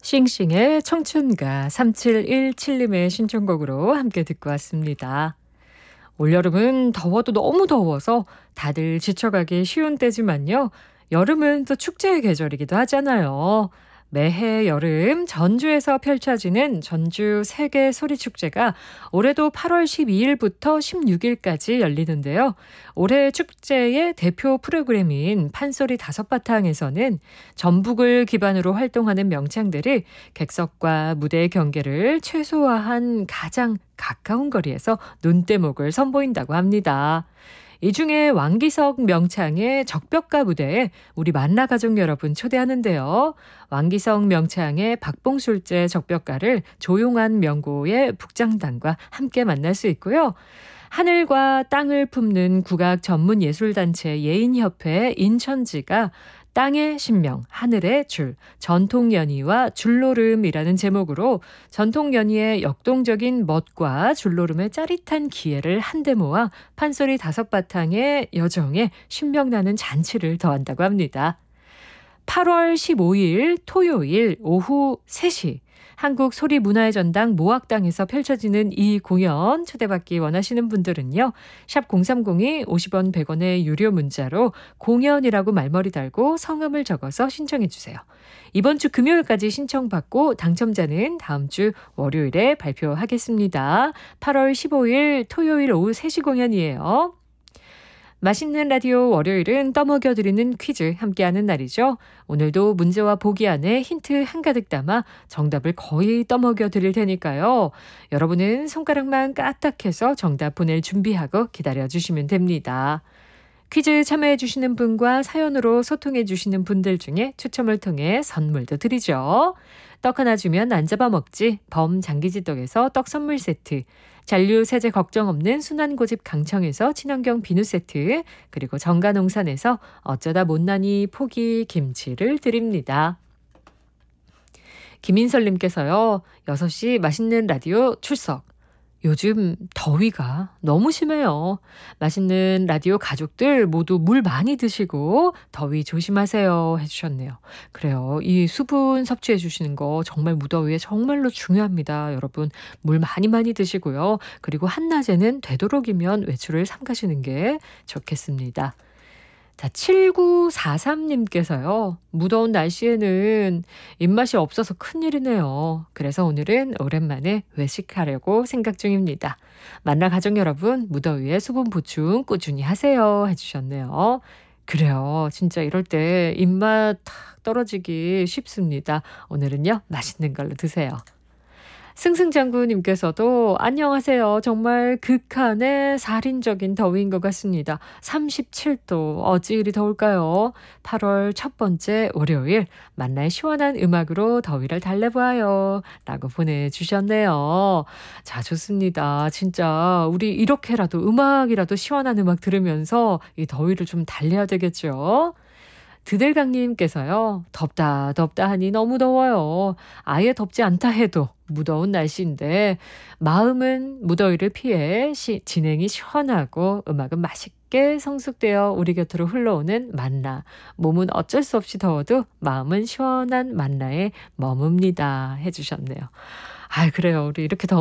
싱싱의 청춘가 3717님의 신청곡으로 함께 듣고 왔습니다. 올여름은 더워도 너무 더워서 다들 지쳐가기 쉬운 때지만요. 여름은 또 축제의 계절이기도 하잖아요. 매해 여름 전주에서 펼쳐지는 전주 세계 소리축제가 올해도 8월 12일부터 16일까지 열리는데요. 올해 축제의 대표 프로그램인 판소리 다섯바탕에서는 전북을 기반으로 활동하는 명창들이 객석과 무대의 경계를 최소화한 가장 가까운 거리에서 눈대목을 선보인다고 합니다. 이 중에 왕기석 명창의 적벽가 무대에 우리 만나 가족 여러분 초대하는데요. 왕기석 명창의 박봉술제 적벽가를 조용한 명고의 북장단과 함께 만날 수 있고요. 하늘과 땅을 품는 국악 전문 예술단체 예인협회 인천지가 땅의 신명, 하늘의 줄, 전통연희와 줄노름이라는 제목으로 전통연희의 역동적인 멋과 줄노름의 짜릿한 기회를 한데 모아 판소리 다섯바탕의 여정에 신명나는 잔치를 더한다고 합니다. 8월 15일 토요일 오후 3시 한국소리문화의 전당 모악당에서 펼쳐지는 이 공연 초대받기 원하시는 분들은요. 샵 0302 50원 100원의 유료 문자로 공연이라고 말머리 달고 성함을 적어서 신청해 주세요. 이번 주 금요일까지 신청받고 당첨자는 다음 주 월요일에 발표하겠습니다. 8월 15일 토요일 오후 3시 공연이에요. 맛있는 라디오 월요일은 떠먹여드리는 퀴즈 함께하는 날이죠. 오늘도 문제와 보기 안에 힌트 한가득 담아 정답을 거의 떠먹여드릴 테니까요. 여러분은 손가락만 까딱해서 정답 보낼 준비하고 기다려주시면 됩니다. 퀴즈 참여해주시는 분과 사연으로 소통해주시는 분들 중에 추첨을 통해 선물도 드리죠. 떡 하나 주면 안 잡아먹지 범장기지떡에서 떡 선물 세트, 잔류 세제 걱정 없는 순환고집 강청에서 친환경 비누 세트, 그리고 정가농산에서 어쩌다 못난이 포기 김치를 드립니다. 김인설님께서요. 6시 맛있는 라디오 출석. 요즘 더위가 너무 심해요. 맛있는 라디오 가족들 모두 물 많이 드시고 더위 조심하세요 해주셨네요. 그래요. 이 수분 섭취해 주시는 거 정말 무더위에 정말로 중요합니다. 여러분 물 많이 많이 드시고요. 그리고 한낮에는 되도록이면 외출을 삼가시는 게 좋겠습니다. 자, 7943님께서요. 무더운 날씨에는 입맛이 없어서 큰일이네요. 그래서 오늘은 오랜만에 외식하려고 생각 중입니다. 만나 가족 여러분, 무더위에 수분 보충 꾸준히 하세요 해주셨네요. 그래요. 진짜 이럴 때 입맛 탁 떨어지기 쉽습니다. 오늘은요, 맛있는 걸로 드세요. 승승장구님께서도 안녕하세요. 정말 극한의 살인적인 더위인 것 같습니다. 37도 어찌 더울까요? 8월 첫 번째 월요일 만나의 시원한 음악으로 더위를 달래보아요. 라고 보내주셨네요. 자, 좋습니다. 진짜 우리 이렇게라도 음악이라도 시원한 음악 들으면서 이 더위를 좀 달래야 되겠죠. 드들강님께서요. 덥다 하니 너무 더워요. 아예 덥지 않다 해도 무더운 날씨인데 마음은 무더위를 피해 진행이 시원하고 음악은 맛있게 성숙되어 우리 곁으로 흘러오는 만나. 몸은 어쩔 수 없이 더워도 마음은 시원한 만나에 머뭅니다 해주셨네요. 아, 그래요. 우리 이렇게